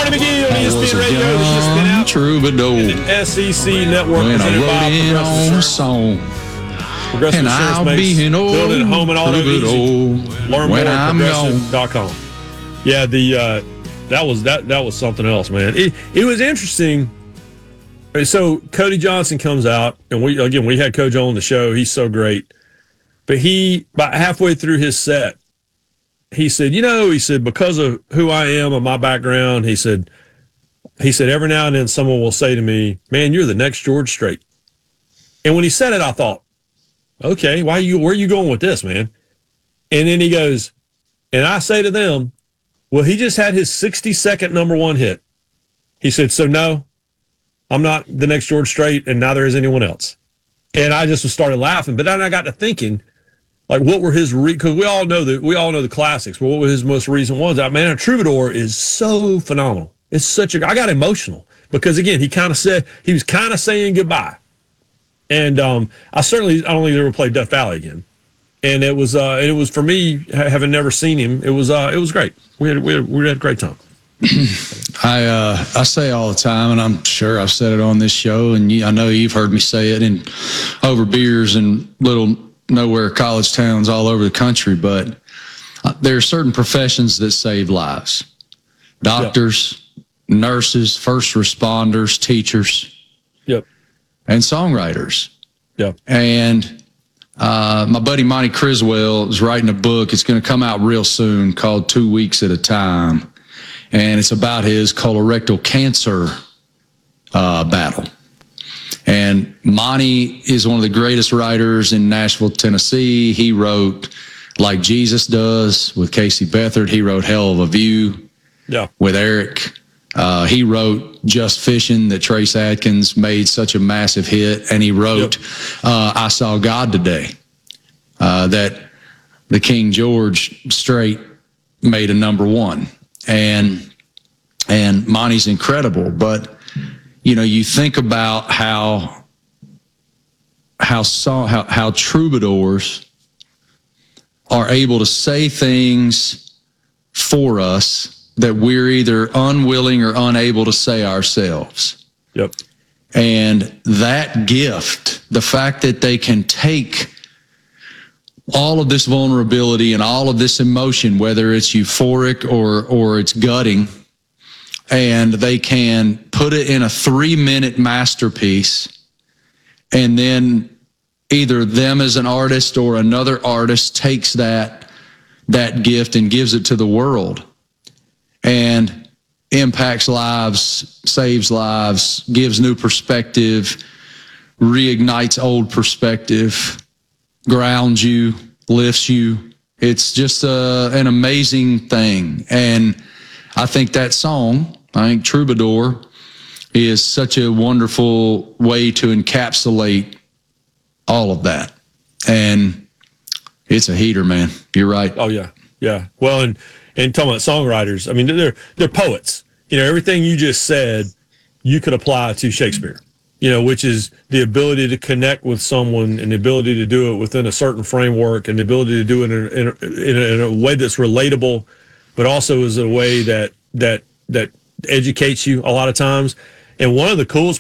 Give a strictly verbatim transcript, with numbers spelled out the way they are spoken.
Marty McGee on I E S P was N a Radio. The shit's been young out. troubadour And the S E C Network when I presented by rode in Progressive on a Insurance. song. Progressive And Insurance I'll makes be an old building a home and auto easy. troubadour Learn more when at I'm progressive dot com. Yeah, the uh, that was that that was something else, man. It it was interesting. So Cody Johnson comes out, and we again we had Coach on the show. He's so great, but he about halfway through his set, he said, "You know," he said, "because of who I am and my background," he said, he said, "every now and then someone will say to me, 'Man, you're the next George Strait.'" And when he said it, I thought, "Okay, why are you? Where are you going with this, man?" And then he goes, and I say to them, "Well, he just had his sixty-second number one hit." He said, "So no, I'm not the next George Strait, and neither is anyone else." And I just started laughing. But then I got to thinking, like, what were his re? Because we all know that we all know the classics. But what were his most recent ones? I mean, a Troubadour is so phenomenal. It's such a. I got emotional because again, he kind of said he was kind of saying goodbye, and um, I certainly I don't think he'll ever play Death Valley again. And it was uh, it was for me having never seen him. It was uh, it was great. We had we had, we had a great time. I uh, I say all the time, and I'm sure I've said it on this show, and you, I know you've heard me say it in over beers in little nowhere college towns all over the country. But uh, there are certain professions that save lives: doctors, yep. nurses, first responders, teachers, yep, and songwriters. Yep. And uh, my buddy Monty Criswell is writing a book. It's going to come out real soon called Two Weeks at a Time. And it's about his colorectal cancer uh, battle. And Monty is one of the greatest writers in Nashville, Tennessee. He wrote Like Jesus Does with Casey Beathard. He wrote Hell of a View yeah. with Eric. Uh, he wrote Just Fishing that Trace Adkins made such a massive hit. And he wrote yep. uh, I Saw God Today uh, that the King George Strait made a number one. And and Monty's incredible, but you know, you think about how how song, how how troubadours are able to say things for us that we're either unwilling or unable to say ourselves. Yep. And that gift, the fact that they can take all of this vulnerability and all of this emotion, whether it's euphoric or or it's gutting, and they can put it in a three-minute masterpiece, and then either them as an artist or another artist takes that that gift and gives it to the world and impacts lives, saves lives, gives new perspective, reignites old perspective, grounds you, lifts you. It's just uh, an amazing thing. And I think that song, I think Troubadour, is such a wonderful way to encapsulate all of that. And it's a heater, man. You're right. Oh, yeah. Yeah. Well, and, and talking about songwriters, I mean, they're, they're poets. You know, everything you just said, you could apply to Shakespeare. You know, which is the ability to connect with someone and the ability to do it within a certain framework and the ability to do it in a, in a, in a, in a way that's relatable, but also is a way that that that educates you a lot of times. And one of the coolest